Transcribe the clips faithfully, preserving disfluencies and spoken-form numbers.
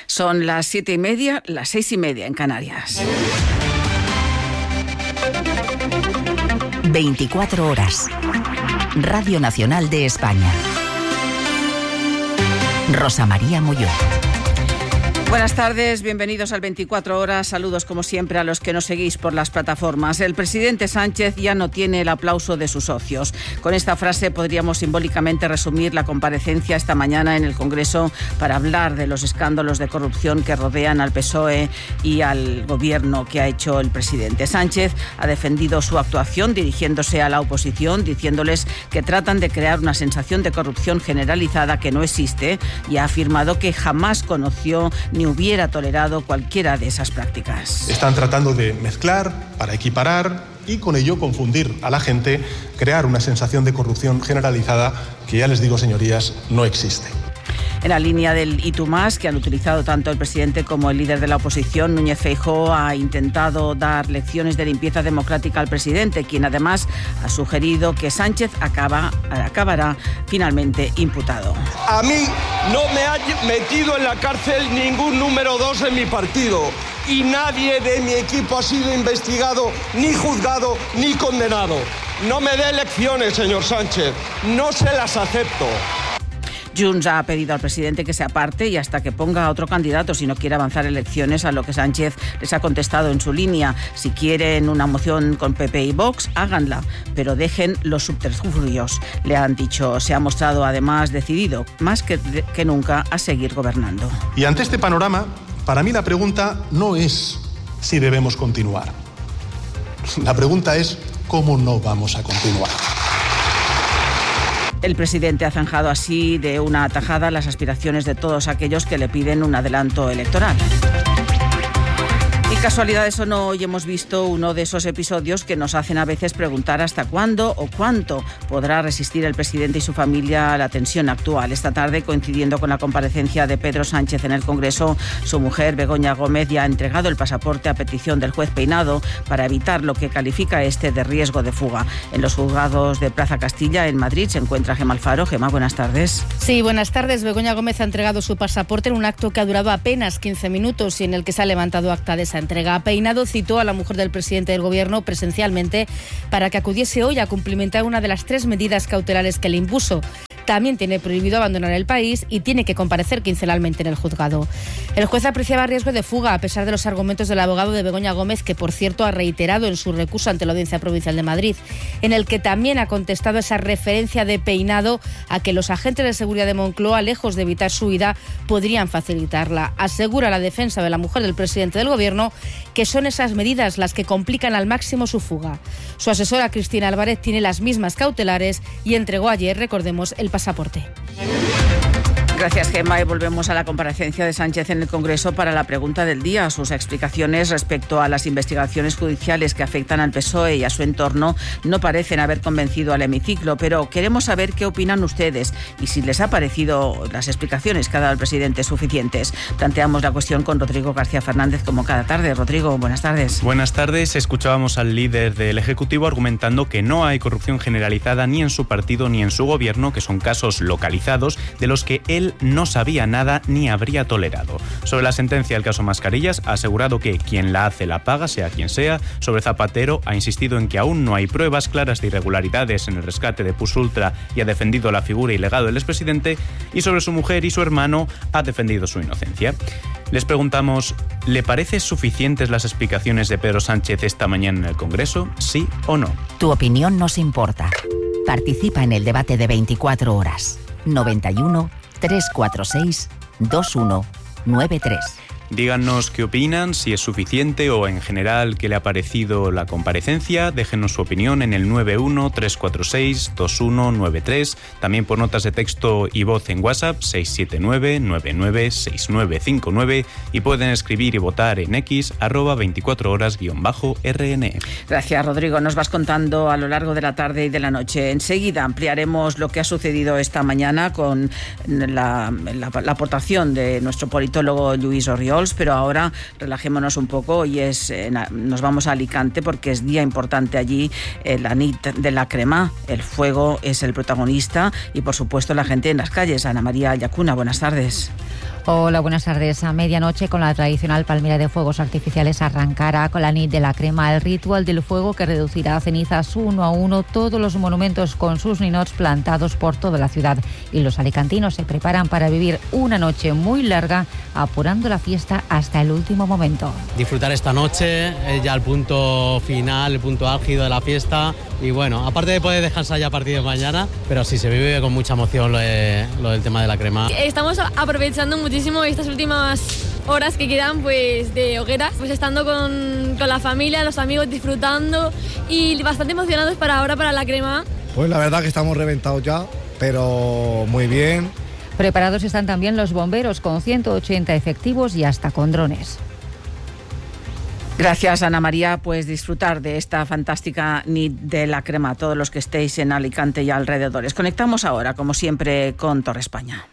Son las siete y media, las seis y media en Canarias. veinticuatro horas. Radio Nacional de España. Rosa María Molló. Buenas tardes, bienvenidos al veinticuatro horas. Saludos como siempre a los que nos seguís por las plataformas. El presidente Sánchez ya no tiene el aplauso de sus socios. Con esta frase podríamos simbólicamente resumir la comparecencia esta mañana en el Congreso para hablar de los escándalos de corrupción que rodean al P S O E y al gobierno que ha hecho el presidente. Sánchez ha defendido su actuación dirigiéndose a la oposición, diciéndoles que tratan de crear una sensación de corrupción generalizada que no existe, y ha afirmado que jamás conoció ni hubiera tolerado cualquiera de esas prácticas. Están tratando de mezclar para equiparar y con ello confundir a la gente, crear una sensación de corrupción generalizada que, ya les digo, señorías, no existe. En la línea del y tú más, que han utilizado tanto el presidente como el líder de la oposición, Núñez Feijóo ha intentado dar lecciones de limpieza democrática al presidente, quien además ha sugerido que Sánchez acaba, acabará finalmente imputado. A mí no me ha metido en la cárcel ningún número dos en mi partido y nadie de mi equipo ha sido investigado, ni juzgado, ni condenado. No me dé lecciones, señor Sánchez, no se las acepto. Junts ha pedido al presidente que se aparte y hasta que ponga a otro candidato si no quiere avanzar elecciones, a lo que Sánchez les ha contestado en su línea: si quieren una moción con P P y Vox, háganla, pero dejen los subterfugios. Le han dicho, se ha mostrado además decidido, más que, que nunca, a seguir gobernando. Y ante este panorama, para mí la pregunta no es si debemos continuar. La pregunta es cómo no vamos a continuar. El presidente ha zanjado así de una tajada las aspiraciones de todos aquellos que le piden un adelanto electoral. Y casualidades o no, hoy hemos visto uno de esos episodios que nos hacen a veces preguntar hasta cuándo o cuánto podrá resistir el presidente y su familia a la tensión actual. Esta tarde, coincidiendo con la comparecencia de Pedro Sánchez en el Congreso, su mujer, Begoña Gómez, ya ha entregado el pasaporte a petición del juez Peinado para evitar lo que califica este de riesgo de fuga. En los juzgados de Plaza Castilla, en Madrid, se encuentra Gemma Alfaro. Gemma, buenas tardes. Sí, buenas tardes. Begoña Gómez ha entregado su pasaporte en un acto que ha durado apenas quince minutos y en el que se ha levantado acta de esa entrega. Peinado citó a la mujer del presidente del Gobierno presencialmente para que acudiese hoy a cumplimentar una de las tres medidas cautelares que le impuso. También tiene prohibido abandonar el país y tiene que comparecer quincenalmente en el juzgado. El juez apreciaba riesgo de fuga a pesar de los argumentos del abogado de Begoña Gómez, que por cierto ha reiterado en su recurso ante la Audiencia Provincial de Madrid, en el que también ha contestado esa referencia de Peinado a que los agentes de seguridad de Moncloa, lejos de evitar su huida, podrían facilitarla. Asegura la defensa de la mujer del presidente del Gobierno que son esas medidas las que complican al máximo su fuga. Su asesora, Cristina Álvarez, tiene las mismas cautelares y entregó ayer, recordemos, el pasaporte. Gracias, Gemma. Y volvemos a la comparecencia de Sánchez en el Congreso para la pregunta del día. Sus explicaciones respecto a las investigaciones judiciales que afectan al P S O E y a su entorno no parecen haber convencido al hemiciclo, pero queremos saber qué opinan ustedes y si les ha parecido las explicaciones que ha dado el presidente suficientes. Planteamos la cuestión con Rodrigo García Fernández como cada tarde. Rodrigo, buenas tardes. Buenas tardes. Escuchábamos al líder del Ejecutivo argumentando que no hay corrupción generalizada ni en su partido ni en su gobierno, que son casos localizados de los que él no sabía nada ni habría tolerado. Sobre la sentencia del caso Mascarillas, ha asegurado que quien la hace la paga, sea quien sea. Sobre Zapatero, ha insistido en que aún no hay pruebas claras de irregularidades en el rescate de Pusultra y ha defendido la figura y legado del expresidente. Y sobre su mujer y su hermano, ha defendido su inocencia. Les preguntamos, ¿le parecen suficientes las explicaciones de Pedro Sánchez esta mañana en el Congreso? ¿Sí o no? Tu opinión nos importa. Participa en el debate de veinticuatro horas. noventa y uno, trescientos cuarenta y seis, veintiuno noventa y tres. Díganos qué opinan, si es suficiente o en general qué le ha parecido la comparecencia. Déjenos su opinión en el nueve uno, tres cuatro seis, veintiuno noventa y tres. También por notas de texto y voz en WhatsApp seis siete nueve, nueve nueve seis nueve cinco nueve y pueden escribir y votar en X arroba veinticuatro horas guión bajo R N. Gracias, Rodrigo. Nos vas contando a lo largo de la tarde y de la noche. Enseguida ampliaremos lo que ha sucedido esta mañana con la, la, la aportación de nuestro politólogo Lluís Orriols, pero ahora relajémonos un poco y es eh, nos vamos a Alicante porque es día importante allí, eh, la nit de la crema. El fuego es el protagonista y por supuesto la gente en las calles. Ana María Llacuna, buenas tardes. Hola, buenas tardes. A medianoche, con la tradicional palmera de fuegos artificiales, arrancará con la nit de la crema el ritual del fuego que reducirá a cenizas uno a uno todos los monumentos con sus ninots plantados por toda la ciudad. Y los alicantinos se preparan para vivir una noche muy larga, apurando la fiesta hasta el último momento. Disfrutar esta noche, es ya el punto final, el punto álgido de la fiesta. Y bueno, aparte de poder descansar ya a partir de mañana, pero sí se vive con mucha emoción lo, de, lo del tema de la crema. Estamos aprovechando mucho muchísimo estas últimas horas que quedan pues de hogueras, pues estando con, con la familia, los amigos, disfrutando y bastante emocionados para ahora para la crema. Pues la verdad que estamos reventados ya, pero muy bien. Preparados están también los bomberos con ciento ochenta efectivos y hasta con drones. Gracias, Ana María. Pues disfrutar de esta fantástica nit de la crema, todos los que estéis en Alicante y alrededores. Conectamos ahora, como siempre, con Torre España.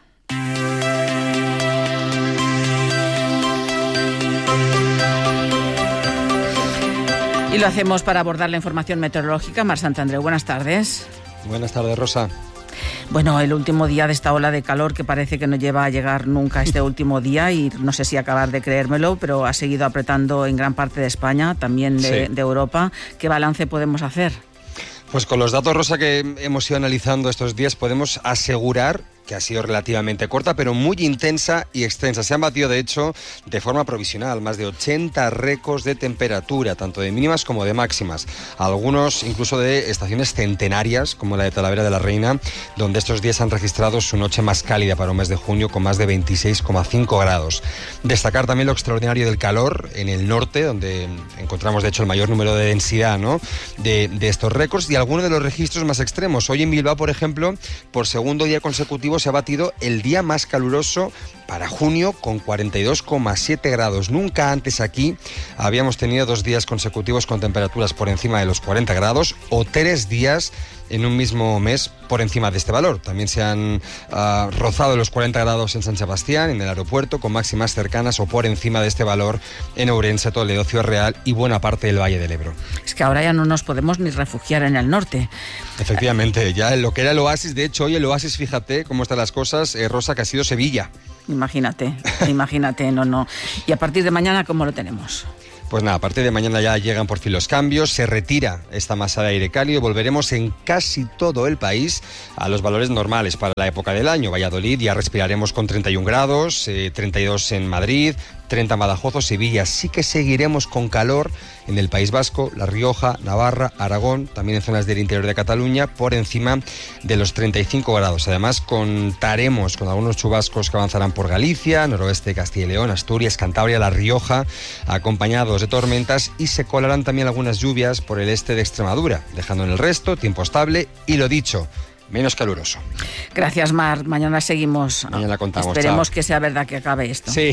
Y lo hacemos para abordar la información meteorológica. Mar Santandreu, buenas tardes. Buenas tardes, Rosa. Bueno, el último día de esta ola de calor que parece que no lleva a llegar nunca este último día y no sé si acabar de creérmelo, pero ha seguido apretando en gran parte de España, también de, sí. de Europa. ¿Qué balance podemos hacer? Pues con los datos, Rosa, que hemos ido analizando estos días, podemos asegurar que ha sido relativamente corta, pero muy intensa y extensa. Se han batido, de hecho, de forma provisional, más de ochenta récords de temperatura, tanto de mínimas como de máximas. Algunos incluso de estaciones centenarias, como la de Talavera de la Reina, donde estos días han registrado su noche más cálida para un mes de junio, con más de veintiséis coma cinco grados. Destacar también lo extraordinario del calor en el norte, donde encontramos, de hecho, el mayor número de densidad, ¿no?, de, de estos récords, y algunos de los registros más extremos. Hoy en Bilbao, por ejemplo, por segundo día consecutivo se ha batido el día más caluroso para junio, con cuarenta y dos coma siete grados. Nunca antes aquí habíamos tenido dos días consecutivos con temperaturas por encima de los cuarenta grados, o tres días en un mismo mes por encima de este valor. También se han uh, rozado los cuarenta grados en San Sebastián, en el aeropuerto, con máximas cercanas o por encima de este valor en Ourense, Toledo, Ciudad Real y buena parte del Valle del Ebro. Es que ahora ya no nos podemos ni refugiar en el norte. Efectivamente, ya en lo que era el oasis, de hecho hoy el oasis, fíjate cómo están las cosas, eh, Rosa, que ha sido Sevilla. Imagínate, imagínate, no, no. Y a partir de mañana, ¿cómo lo tenemos? Pues nada, a partir de mañana ya llegan por fin los cambios, se retira esta masa de aire cálido y volveremos en casi todo el país a los valores normales para la época del año. Valladolid ya respiraremos con treinta y un grados, eh, treinta y dos en Madrid, treinta en Badajoz o Sevilla. Sí que seguiremos con calor en el País Vasco, La Rioja, Navarra, Aragón, también en zonas del interior de Cataluña, por encima de los treinta y cinco grados. Además, contaremos con algunos chubascos que avanzarán por Galicia, noroeste de Castilla y León, Asturias, Cantabria, La Rioja, acompañados de tormentas, y se colarán también algunas lluvias por el este de Extremadura, dejando en el resto tiempo estable y, lo dicho, menos caluroso. Gracias, Mar. Mañana seguimos. Mañana contamos. Esperemos chao. que sea verdad que acabe esto. Sí.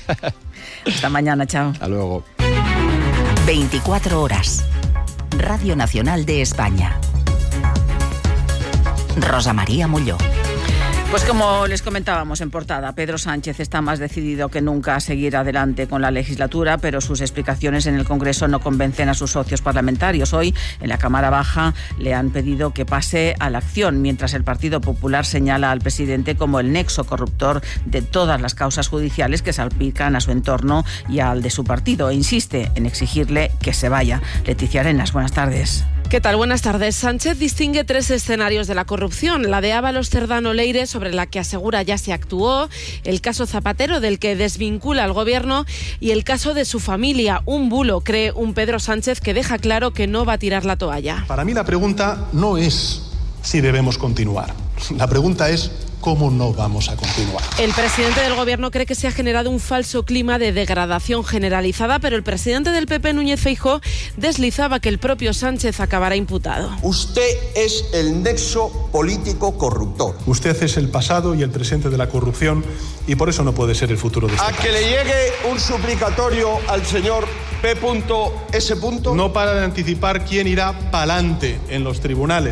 Hasta mañana, chao. Hasta luego. veinticuatro horas. Radio Nacional de España. Rosa María Molló. Pues como les comentábamos en portada, Pedro Sánchez está más decidido que nunca a seguir adelante con la legislatura, pero sus explicaciones en el Congreso no convencen a sus socios parlamentarios. Hoy, en la Cámara Baja, le han pedido que pase a la acción, mientras el Partido Popular señala al presidente como el nexo corruptor de todas las causas judiciales que salpican a su entorno y al de su partido, e insiste en exigirle que se vaya. Leticia Arenas, buenas tardes. ¿Qué tal? Buenas tardes. Sánchez distingue tres escenarios de la corrupción. La de Ábalos Cerdano Leire, sobre la que asegura ya se actuó, el caso Zapatero, del que desvincula al gobierno, y el caso de su familia, un bulo, cree un Pedro Sánchez que deja claro que no va a tirar la toalla. Para mí la pregunta no es si debemos continuar. La pregunta es ¿cómo no vamos a continuar? El presidente del gobierno cree que se ha generado un falso clima de degradación generalizada, pero el presidente del P P, Núñez Feijóo, deslizaba que el propio Sánchez acabará imputado. Usted es el nexo político corruptor. Usted es el pasado y el presente de la corrupción y por eso no puede ser el futuro de este país. A que le llegue un suplicatorio al señor P S. No para de anticipar quién irá pa'lante en los tribunales.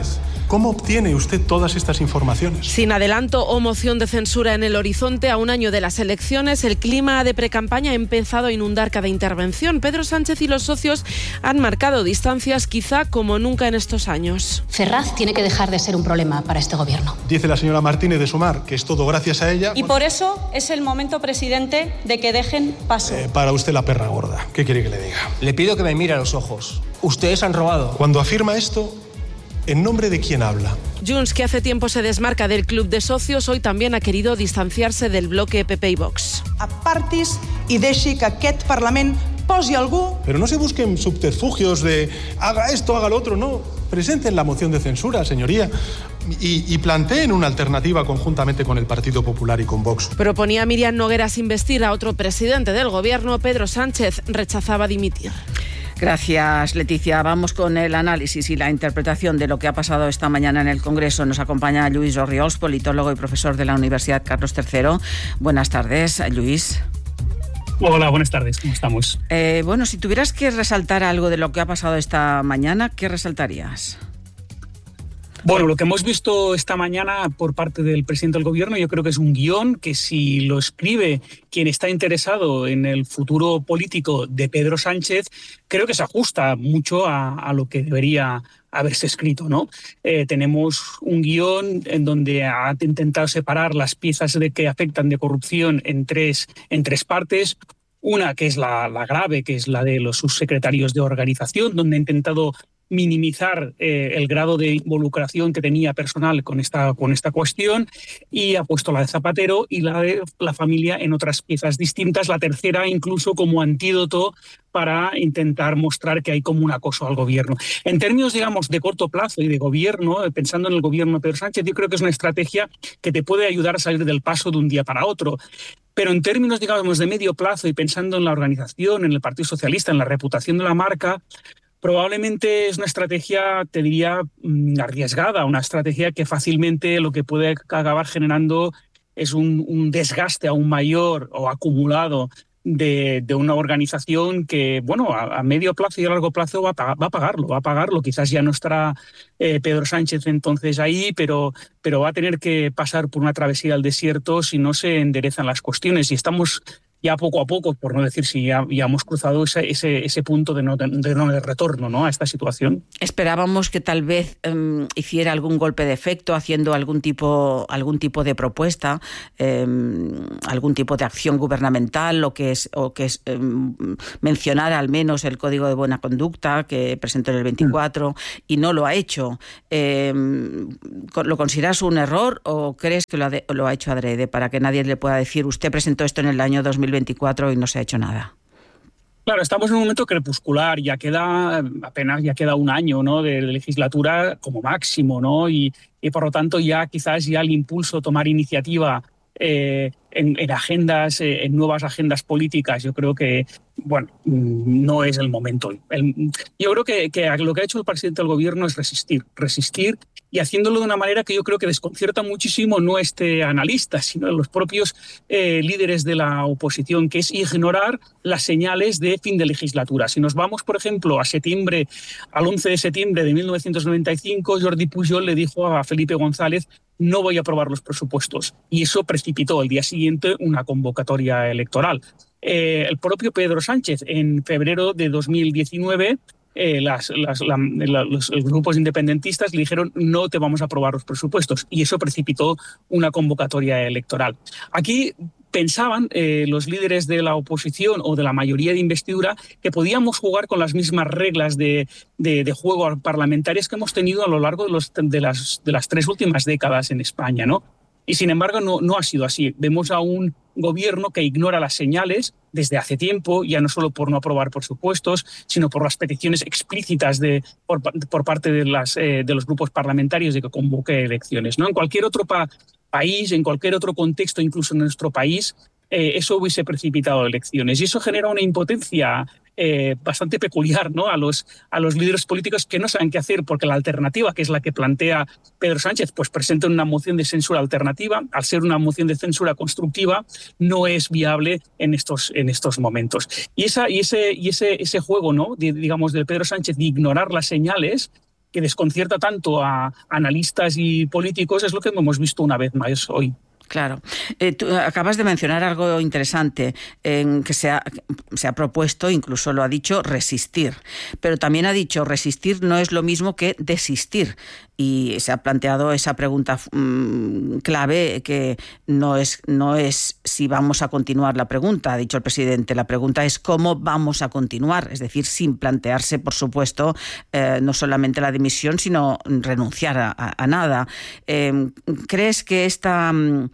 ¿Cómo obtiene usted todas estas informaciones? Sin adelanto o moción de censura en el horizonte, a un año de las elecciones, el clima de precampaña ha empezado a inundar cada intervención. Pedro Sánchez y los socios han marcado distancias quizá como nunca en estos años. Ferraz tiene que dejar de ser un problema para este gobierno. Dice la señora Martínez de Sumar que es todo gracias a ella. Y por eso es el momento, presidente, de que dejen paso. Eh, para usted la perra gorda. ¿Qué quiere que le diga? Le pido que me mire a los ojos. Ustedes han robado. Cuando afirma esto, ¿en nombre de quién habla? Junts, que hace tiempo se desmarca del club de socios, hoy también ha querido distanciarse del bloque P P i Vox. Apartis i deixi que aquest Parlament posi algú... Pero no se busquen subterfugios de haga esto, haga lo otro, no. Presenten la moción de censura, señoría, y, y planteen una alternativa conjuntamente con el Partido Popular y con Vox. Proponía Miriam Nogueras investir a otro presidente del gobierno. Pedro Sánchez rechazaba dimitir. Gracias, Leticia. Vamos con el análisis y la interpretación de lo que ha pasado esta mañana en el Congreso. Nos acompaña Lluís Orriols, politólogo y profesor de la Universidad Carlos tercero. Buenas tardes, Lluís. Hola, buenas tardes. ¿Cómo estamos? Eh, bueno, si tuvieras que resaltar algo de lo que ha pasado esta mañana, ¿qué resaltarías? Bueno, lo que hemos visto esta mañana por parte del presidente del gobierno, yo creo que es un guión que, si lo escribe quien está interesado en el futuro político de Pedro Sánchez, creo que se ajusta mucho a, a lo que debería haberse escrito, ¿no? Eh, tenemos un guión en donde ha intentado separar las piezas de que afectan de corrupción en tres, en tres partes. Una que es la, la grave, que es la de los subsecretarios de organización, donde ha intentado minimizar eh, el grado de involucración que tenía personal con esta, con esta cuestión, y ha puesto la de Zapatero y la de la familia en otras piezas distintas, la tercera incluso como antídoto para intentar mostrar que hay como un acoso al gobierno. En términos, digamos, de corto plazo y de gobierno, pensando en el gobierno de Pedro Sánchez, yo creo que es una estrategia que te puede ayudar a salir del paso de un día para otro. Pero en términos, digamos, de medio plazo y pensando en la organización, en el Partido Socialista, en la reputación de la marca, probablemente es una estrategia, te diría, arriesgada, una estrategia que fácilmente lo que puede acabar generando es un, un desgaste aún mayor o acumulado de, de una organización que, bueno, a, a medio plazo y a largo plazo va a, pagar, va a pagarlo, va a pagarlo. Quizás ya no estará eh, Pedro Sánchez entonces ahí, pero, pero va a tener que pasar por una travesía al desierto si no se enderezan las cuestiones. Y estamos ya poco a poco, por no decir si ya, ya hemos cruzado ese, ese, ese punto de no de, de no de retorno, ¿no?, a esta situación. Esperábamos que tal vez um, hiciera algún golpe de efecto haciendo algún tipo, algún tipo de propuesta, um, algún tipo de acción gubernamental, o que, es, o que es, um, mencionara al menos el Código de Buena Conducta que presentó en el veinticuatro, mm. y no lo ha hecho. Um, ¿Lo consideras un error o crees que lo ha, de, lo ha hecho adrede para que nadie le pueda decir usted presentó esto en el año dos mil veinticuatro y no se ha hecho nada? Claro, estamos en un momento crepuscular, ya queda apenas ya queda un año, ¿no?, de legislatura como máximo, ¿no? Y, y por lo tanto ya quizás ya el impulso a tomar iniciativa eh, en, en agendas, eh, en nuevas agendas políticas, yo creo que, bueno, no es el momento. El, yo creo que, que lo que ha hecho el presidente del gobierno es resistir, resistir y haciéndolo de una manera que yo creo que desconcierta muchísimo no este analista, sino los propios eh, líderes de la oposición, que es ignorar las señales de fin de legislatura. Si nos vamos, por ejemplo, a septiembre, al once de septiembre de mil novecientos noventa y cinco, Jordi Pujol le dijo a Felipe González: no voy a aprobar los presupuestos. Y eso precipitó al día siguiente una convocatoria electoral. Eh, el propio Pedro Sánchez, en febrero de dos mil diecinueve, eh, las, las, la, la, los, los grupos independentistas le dijeron: no te vamos a aprobar los presupuestos. Y eso precipitó una convocatoria electoral. Aquí pensaban eh, los líderes de la oposición o de la mayoría de investidura que podíamos jugar con las mismas reglas de, de, de juego parlamentarias que hemos tenido a lo largo de, los, de, las, de las tres últimas décadas en España, ¿no? Y sin embargo no, no ha sido así. Vemos a un gobierno que ignora las señales desde hace tiempo, ya no solo por no aprobar presupuestos, sino por las peticiones explícitas de, por, por parte de, las, eh, de los grupos parlamentarios de que convoque elecciones, ¿no? En cualquier otro pa- país, en cualquier otro contexto, incluso en nuestro país, eh, eso hubiese precipitado elecciones. Y eso genera una impotencia eh, bastante peculiar, ¿no?, a los, a los líderes políticos que no saben qué hacer, porque la alternativa, que es la que plantea Pedro Sánchez, pues presenta una moción de censura alternativa. Al ser una moción de censura constructiva, no es viable en estos, en estos momentos. Y, esa, y, ese, y ese, ese juego, ¿no?, de, digamos, de Pedro Sánchez de ignorar las señales, que desconcierta tanto a analistas y políticos es lo que hemos visto una vez más hoy. Claro. Eh, tú acabas de mencionar algo interesante, en que se ha, se ha propuesto, incluso lo ha dicho, resistir. Pero también ha dicho resistir no es lo mismo que desistir. Y se ha planteado esa pregunta mmm, clave que no es, no es si vamos a continuar la pregunta, ha dicho el presidente. La pregunta es cómo vamos a continuar, es decir, sin plantearse, por supuesto, eh, no solamente la dimisión, sino renunciar a, a, a nada. Eh, ¿Crees que esta mmm,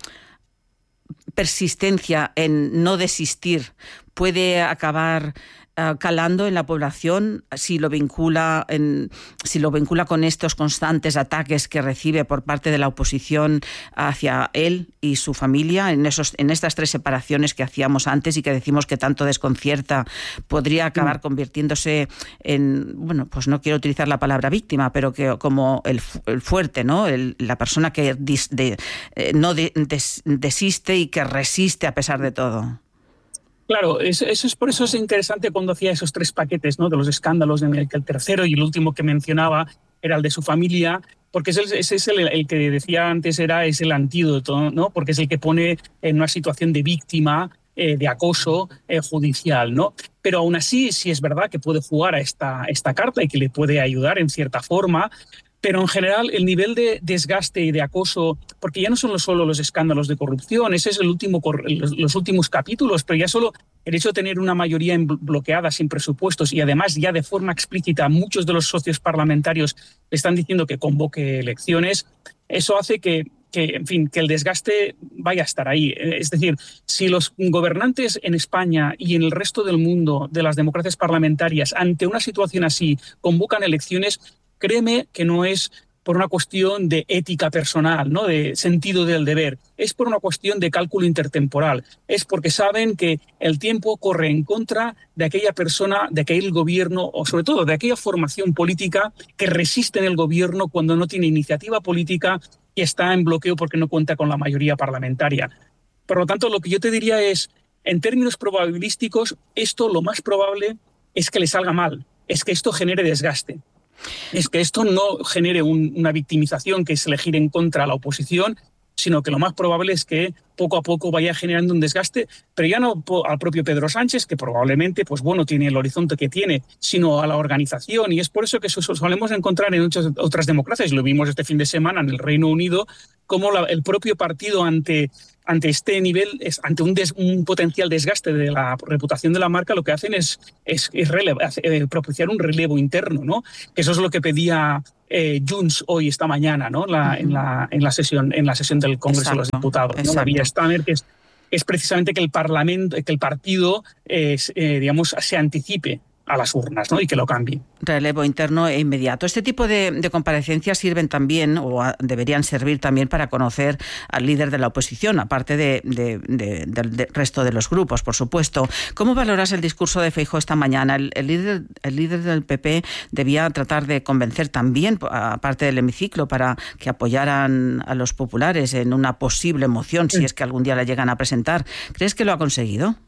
persistencia en no desistir puede acabar uh, calando en la población si lo vincula en, si lo vincula con estos constantes ataques que recibe por parte de la oposición hacia él y su familia en esos en estas tres separaciones que hacíamos antes y que decimos que tanto desconcierta? Podría acabar convirtiéndose en, bueno, pues no quiero utilizar la palabra víctima, pero que como el, el fuerte, ¿no? El, la persona que dis, de, eh, no de, des, desiste y que resiste a pesar de todo. Claro, eso, eso es por eso es interesante cuando hacía esos tres paquetes, ¿no? De los escándalos, en el que el tercero y el último que mencionaba era el de su familia, porque ese, ese es el, el que decía antes era es el antídoto, ¿no? Porque es el que pone en una situación de víctima, eh, de acoso eh, judicial, ¿no? Pero aún así sí es verdad que puede jugar a esta, esta carta y que le puede ayudar en cierta forma. Pero en general el nivel de desgaste y de acoso, porque ya no son solo los escándalos de corrupción, ese es el último, los últimos capítulos, pero ya solo el hecho de tener una mayoría bloqueada sin presupuestos y además ya de forma explícita muchos de los socios parlamentarios le están diciendo que convoque elecciones, eso hace que, que, en fin, que el desgaste vaya a estar ahí. Es decir, si los gobernantes en España y en el resto del mundo de las democracias parlamentarias ante una situación así convocan elecciones, créeme que no es por una cuestión de ética personal, ¿no? De sentido del deber, es por una cuestión de cálculo intertemporal, es porque saben que el tiempo corre en contra de aquella persona, de aquel gobierno o sobre todo de aquella formación política que resiste en el gobierno cuando no tiene iniciativa política y está en bloqueo porque no cuenta con la mayoría parlamentaria. Por lo tanto, lo que yo te diría es, en términos probabilísticos, esto lo más probable es que le salga mal, es que esto genere desgaste. Es que esto no genere un, una victimización que se le gire en contra a la oposición, sino que lo más probable es que poco a poco vaya generando un desgaste, pero ya no al propio Pedro Sánchez, que probablemente pues bueno, tiene el horizonte que tiene, sino a la organización. Y es por eso que eso solemos encontrar en muchas otras democracias. Lo vimos este fin de semana en el Reino Unido, como la, el propio partido ante... ante este nivel, es, ante un, des, un potencial desgaste de la reputación de la marca, lo que hacen es, es, es relevo, eh, propiciar un relevo interno, ¿no? Que eso es lo que pedía eh, Junts hoy, esta mañana, ¿no? La, uh-huh. en, la, en, la sesión, en la sesión del Congreso Exacto. de los Diputados, ¿no? La vía Stammer, que es, es precisamente que el Parlamento, que el partido eh, eh, digamos, se anticipe a las urnas, ¿no? Y que lo cambie. Relevo interno e inmediato. Este tipo de, de comparecencias sirven también, o a, deberían servir también para conocer al líder de la oposición, aparte de, de, de, del de resto de los grupos, por supuesto. ¿Cómo valoras el discurso de Feijóo esta mañana? El, el, líder, el líder del P P debía tratar de convencer también, aparte del hemiciclo, para que apoyaran a los populares en una posible moción, si es que algún día la llegan a presentar. ¿Crees que lo ha conseguido?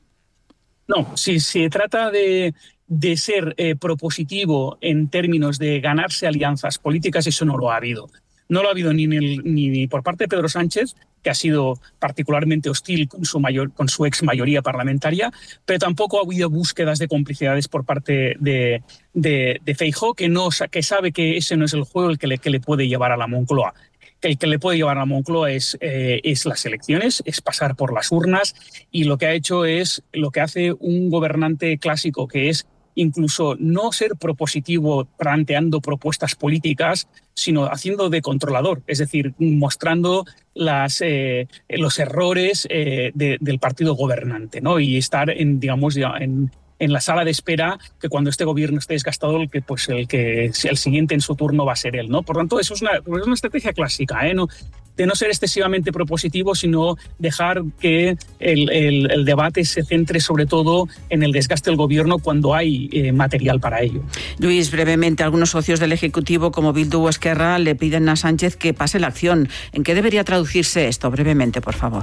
No, si se trata de... de ser eh, propositivo en términos de ganarse alianzas políticas, eso no lo ha habido. No lo ha habido ni, el, ni por parte de Pedro Sánchez, que ha sido particularmente hostil con su, mayor, con su ex mayoría parlamentaria, pero tampoco ha habido búsquedas de complicidades por parte de, de, de Feijóo, que, no, que sabe que ese no es el juego el que le, que le puede llevar a la Moncloa. El que le puede llevar a la Moncloa es, eh, es las elecciones, es pasar por las urnas, y lo que ha hecho es lo que hace un gobernante clásico, que es incluso no ser propositivo planteando propuestas políticas, sino haciendo de controlador, es decir, mostrando las, eh, los errores eh, de, del partido gobernante, ¿no? Y estar en, digamos, en, en la sala de espera, que cuando este gobierno esté desgastado, el que, pues, el, que, el siguiente en su turno va a ser él, ¿no? Por tanto, eso es una, es una estrategia clásica, ¿eh? No, de no ser excesivamente propositivo, sino dejar que el, el, el debate se centre sobre todo en el desgaste del gobierno cuando hay eh, material para ello. Luis, brevemente, algunos socios del Ejecutivo como Bildu o Esquerra le piden a Sánchez que pase la acción. ¿En qué debería traducirse esto? Brevemente, por favor.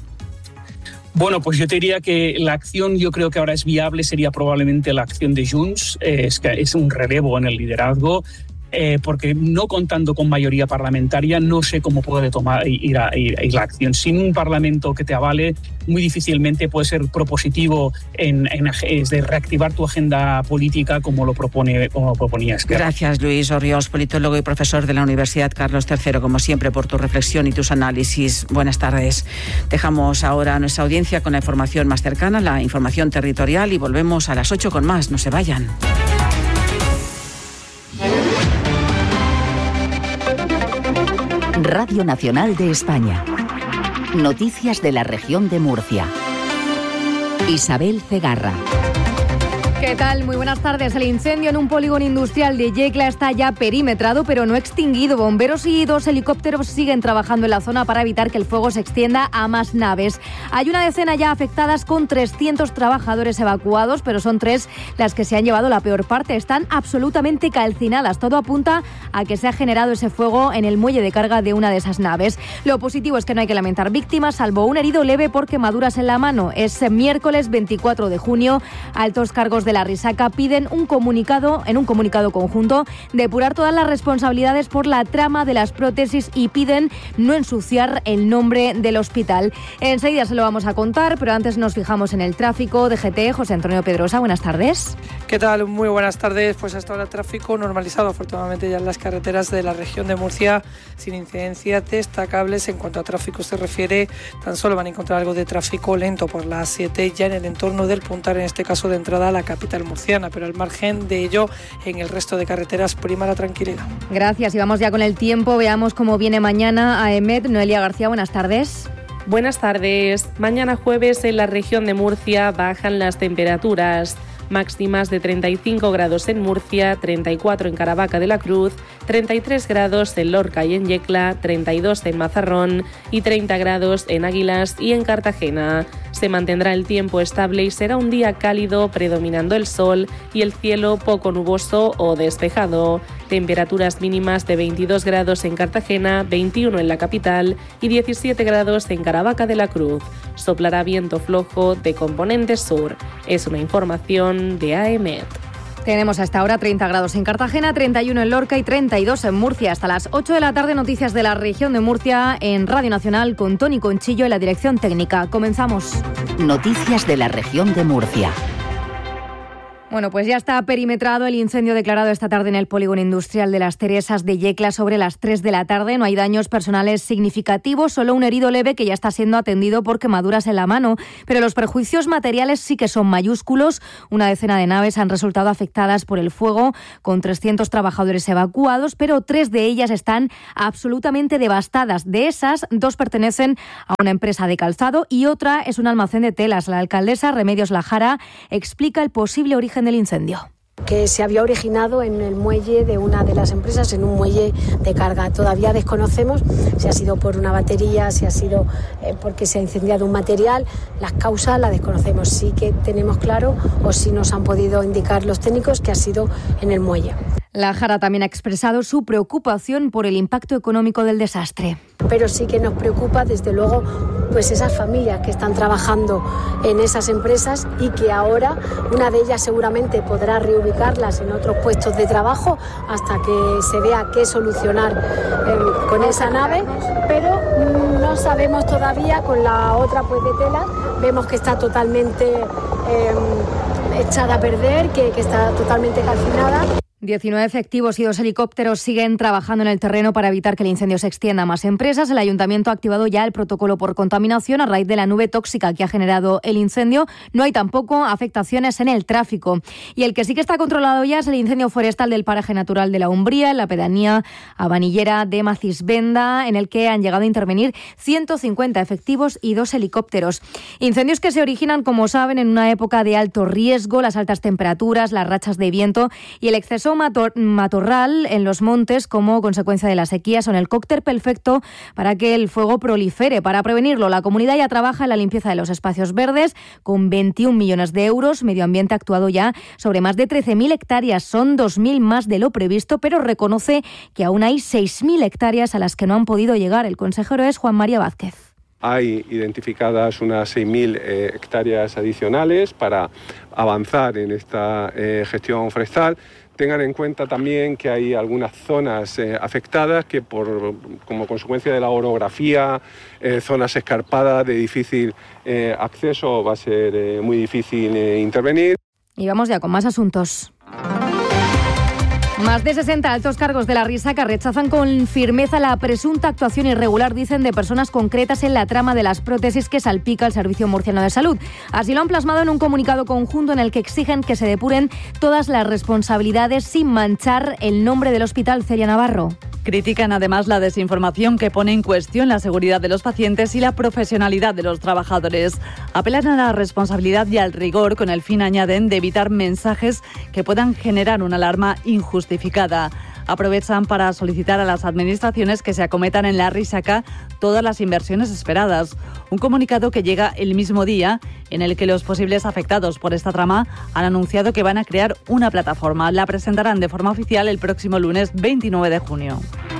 Bueno, pues yo te diría que la acción, yo creo que ahora es viable, sería probablemente la acción de Junts, es que es un relevo en el liderazgo. eh, porque no contando con mayoría parlamentaria no sé cómo puede tomar ir a, ir, ir la acción. Sin un parlamento que te avale, muy difícilmente puede ser propositivo en, en de reactivar tu agenda política como lo propone como lo proponía Esquerra. Gracias, Luis Orriols, politólogo y profesor de la Universidad Carlos tercero, como siempre, por tu reflexión y tus análisis. Buenas tardes. Dejamos ahora a nuestra audiencia con la información más cercana, la información territorial, y volvemos a las ocho con más. No se vayan. Radio Nacional de España. Noticias de la región de Murcia. Isabel Cegarra. ¿Qué tal? Muy buenas tardes. El incendio en un polígono industrial de Yecla está ya perimetrado, pero no extinguido. Bomberos y dos helicópteros siguen trabajando en la zona para evitar que el fuego se extienda a más naves. Hay una decena ya afectadas con trescientos trabajadores evacuados, pero son tres las que se han llevado la peor parte. Están absolutamente calcinadas. Todo apunta a que se ha generado ese fuego en el muelle de carga de una de esas naves. Lo positivo es que no hay que lamentar víctimas, salvo un herido leve por quemaduras en la mano. Es miércoles veinticuatro de junio. Altos cargos de la Risaca piden un comunicado, en un comunicado conjunto, depurar todas las responsabilidades por la trama de las prótesis y piden no ensuciar el nombre del hospital. Enseguida se lo vamos a contar, pero antes nos fijamos en el tráfico. D G T, José Antonio Pedrosa, buenas tardes. ¿Qué tal? Muy buenas tardes. Pues hasta ahora el tráfico normalizado afortunadamente ya en las carreteras de la región de Murcia, sin incidencias destacables. En cuanto a tráfico se refiere, tan solo van a encontrar algo de tráfico lento por la A siete ya en el entorno del Puntal, en este caso de entrada a la capital murciana, pero al margen de ello, en el resto de carreteras prima la tranquilidad. Gracias, y vamos ya con el tiempo. Veamos cómo viene mañana a EMET. Noelia García, buenas tardes. Buenas tardes. Mañana jueves en la región de Murcia bajan las temperaturas. Máximas de treinta y cinco grados en Murcia, treinta y cuatro en Caravaca de la Cruz, treinta y tres grados en Lorca y en Yecla, treinta y dos en Mazarrón y treinta grados en Águilas y en Cartagena. Se mantendrá el tiempo estable y será un día cálido, predominando el sol y el cielo poco nuboso o despejado. Temperaturas mínimas de veintidós grados en Cartagena, veintiuno en la capital y diecisiete grados en Caravaca de la Cruz. Soplará viento flojo de componente sur. Es una información de A E M E T. Tenemos hasta ahora treinta grados en Cartagena, treinta y uno en Lorca y treinta y dos en Murcia. Hasta las ocho de la tarde, noticias de la región de Murcia en Radio Nacional con Tony Conchillo en la dirección técnica. Comenzamos. Noticias de la región de Murcia. Bueno, pues ya está perimetrado el incendio declarado esta tarde en el polígono industrial de Las Teresas de Yecla sobre las tres de la tarde. No hay daños personales significativos, solo un herido leve que ya está siendo atendido por quemaduras en la mano. Pero los perjuicios materiales sí que son mayúsculos. Una decena de naves han resultado afectadas por el fuego, con trescientos trabajadores evacuados, pero tres de ellas están absolutamente devastadas. De esas, dos pertenecen a una empresa de calzado y otra es un almacén de telas. La alcaldesa Remedios Lajara explica el posible origen del incendio. Que se había originado en el muelle de una de las empresas, en un muelle de carga. Todavía desconocemos si ha sido por una batería, si ha sido eh, porque se ha incendiado un material. Las causas las desconocemos. Sí que tenemos claro, o sí nos han podido indicar los técnicos, que ha sido en el muelle. Lajara también ha expresado su preocupación por el impacto económico del desastre. Pero sí que nos preocupa, desde luego, pues esas familias que están trabajando en esas empresas y que ahora una de ellas seguramente podrá reubicarlas en otros puestos de trabajo hasta que se vea qué solucionar eh, con esa nave, pero no sabemos todavía. Con la otra pues de tela vemos que está totalmente eh, echada a perder, que, que está totalmente calcinada. diecinueve efectivos y dos helicópteros siguen trabajando en el terreno para evitar que el incendio se extienda a más empresas. El ayuntamiento ha activado ya el protocolo por contaminación a raíz de la nube tóxica que ha generado el incendio. No hay tampoco afectaciones en el tráfico. Y el que sí que está controlado ya es el incendio forestal del paraje natural de la Umbría, en la pedanía habanillera de Macisbenda, en el que han llegado a intervenir ciento cincuenta efectivos y dos helicópteros. Incendios que se originan, como saben, en una época de alto riesgo. Las altas temperaturas, las rachas de viento y el exceso Mator- matorral en los montes como consecuencia de la sequía son el cóctel perfecto para que el fuego prolifere. Para prevenirlo, la comunidad ya trabaja en la limpieza de los espacios verdes con veintiún millones de euros. Medio Ambiente ha actuado ya sobre más de trece mil hectáreas, son dos mil más de lo previsto, pero reconoce que aún hay seis mil hectáreas a las que no han podido llegar. El consejero es Juan María Vázquez. Hay identificadas unas seis mil eh, hectáreas adicionales para avanzar en esta eh, gestión forestal. Tengan en cuenta también que hay algunas zonas eh, afectadas que por, como consecuencia de la orografía, eh, zonas escarpadas de difícil eh, acceso, va a ser eh, muy difícil eh, intervenir. Y vamos ya con más asuntos. Más de sesenta altos cargos de la Risaca rechazan con firmeza la presunta actuación irregular, dicen, de personas concretas en la trama de las prótesis que salpica el Servicio Murciano de Salud. Así lo han plasmado en un comunicado conjunto en el que exigen que se depuren todas las responsabilidades sin manchar el nombre del Hospital Celia Navarro. Critican además la desinformación que pone en cuestión la seguridad de los pacientes y la profesionalidad de los trabajadores. Apelan a la responsabilidad y al rigor con el fin, añaden, de evitar mensajes que puedan generar una alarma injustificada. Aprovechan para solicitar a las administraciones que se acometan en la Risaca todas las inversiones esperadas. Un comunicado que llega el mismo día en el que los posibles afectados por esta trama han anunciado que van a crear una plataforma. La presentarán de forma oficial el próximo lunes veintinueve de junio.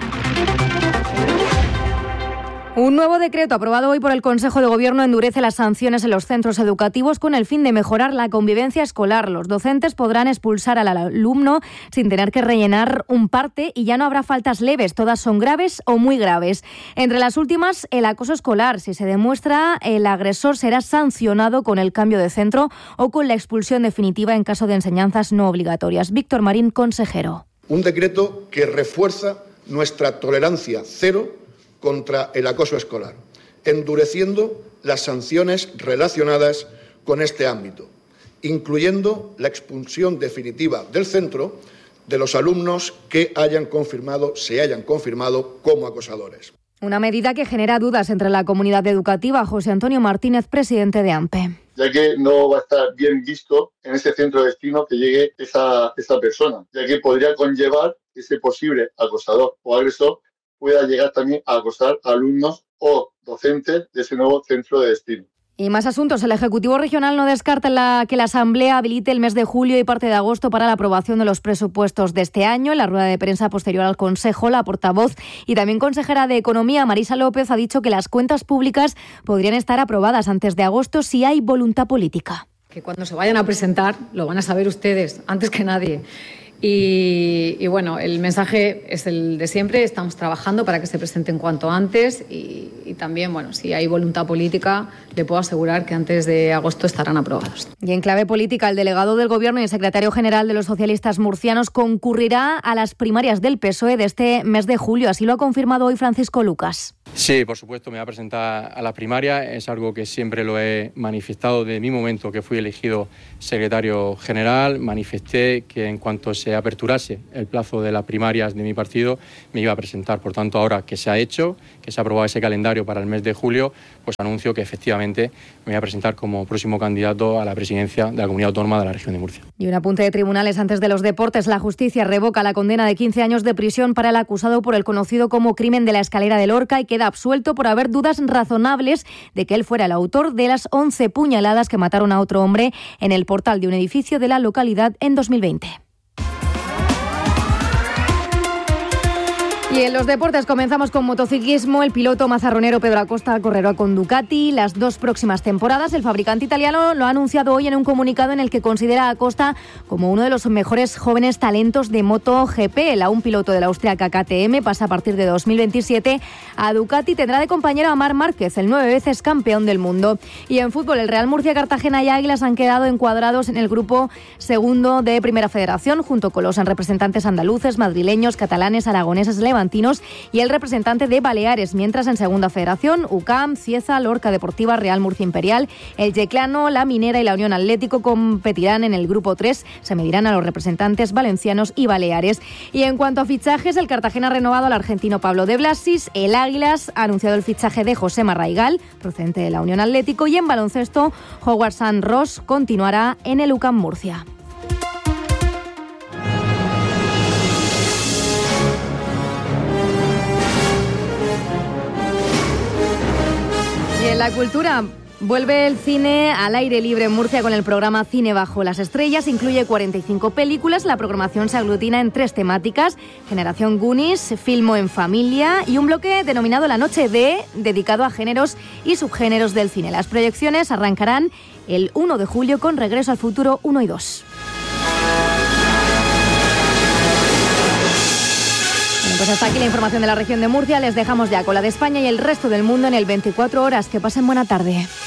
Un nuevo decreto aprobado hoy por el Consejo de Gobierno endurece las sanciones en los centros educativos con el fin de mejorar la convivencia escolar. Los docentes podrán expulsar al alumno sin tener que rellenar un parte y ya no habrá faltas leves, todas son graves o muy graves. Entre las últimas, el acoso escolar. Si se demuestra, el agresor será sancionado con el cambio de centro o con la expulsión definitiva en caso de enseñanzas no obligatorias. Víctor Marín, consejero. Un decreto que refuerza nuestra tolerancia cero contra el acoso escolar, endureciendo las sanciones relacionadas con este ámbito, incluyendo la expulsión definitiva del centro de los alumnos que hayan confirmado, se hayan confirmado como acosadores. Una medida que genera dudas entre la comunidad educativa. José Antonio Martínez, presidente de AMPE. Ya que no va a estar bien visto en ese centro de destino que llegue esa, esa persona, ya que podría conllevar ese posible acosador o agresor pueda llegar también a acosar a alumnos o docentes de ese nuevo centro de destino. Y más asuntos. El Ejecutivo Regional no descarta la, que la Asamblea habilite el mes de julio y parte de agosto para la aprobación de los presupuestos de este año. En la rueda de prensa posterior al Consejo, la portavoz y también consejera de Economía, Marisa López, ha dicho que las cuentas públicas podrían estar aprobadas antes de agosto si hay voluntad política. Que cuando se vayan a presentar lo van a saber ustedes, antes que nadie. Y, y bueno, el mensaje es el de siempre, estamos trabajando para que se presenten cuanto antes y, y también, bueno, si hay voluntad política, le puedo asegurar que antes de agosto estarán aprobados. Y en clave política, el delegado del Gobierno y el secretario general de los socialistas murcianos concurrirá a las primarias del P S O E de este mes de julio, así lo ha confirmado hoy Francisco Lucas. Sí, por supuesto, me voy a presentar a la primaria, es algo que siempre lo he manifestado desde mi momento que fui elegido secretario general, manifesté que en cuanto se aperturase el plazo de las primarias de mi partido me iba a presentar. Por tanto, ahora que se ha hecho, que se ha aprobado ese calendario para el mes de julio, pues anuncio que efectivamente me voy a presentar como próximo candidato a la presidencia de la Comunidad Autónoma de la Región de Murcia. Y un apunte de tribunales antes de los deportes. La justicia revoca la condena de quince años de prisión para el acusado por el conocido como crimen de la escalera de Lorca y queda absuelto por haber dudas razonables de que él fuera el autor de las once puñaladas que mataron a otro hombre en el portal de un edificio de la localidad en dos mil veinte. Y en los deportes comenzamos con motociclismo. El piloto mazarronero Pedro Acosta correrá con Ducati las dos próximas temporadas. El fabricante italiano lo ha anunciado hoy en un comunicado en el que considera a Acosta como uno de los mejores jóvenes talentos de MotoGP. El aún piloto de la austríaca K T M pasa a partir de dos mil veintisiete a Ducati. Tendrá de compañero a Marc Márquez, el nueve veces campeón del mundo. Y en fútbol, el Real Murcia, Cartagena y Águilas han quedado encuadrados en el grupo segundo de Primera Federación, junto con los representantes andaluces, madrileños, catalanes, aragoneses, levantinos y el representante de Baleares, mientras en Segunda Federación, U C A M, Cieza, Lorca Deportiva, Real Murcia Imperial, el Yeclano, la Minera y la Unión Atlético competirán en el grupo tres, se medirán a los representantes valencianos y baleares. Y en cuanto a fichajes, el Cartagena ha renovado al argentino Pablo de Blasis, el Águilas ha anunciado el fichaje de José Marraigal, procedente de la Unión Atlético, y en baloncesto, Howard San Ross continuará en el U C A M Murcia. Y en la cultura, vuelve el cine al aire libre en Murcia con el programa Cine Bajo las Estrellas. Incluye cuarenta y cinco películas. La programación se aglutina en tres temáticas: Generación Goonies, Filmo en Familia y un bloque denominado La Noche de, dedicado a géneros y subgéneros del cine. Las proyecciones arrancarán el uno de julio con Regreso al Futuro uno y dos. Pues hasta aquí la información de la región de Murcia. Les dejamos ya con la de España y el resto del mundo en el veinticuatro horas. Que pasen buena tarde.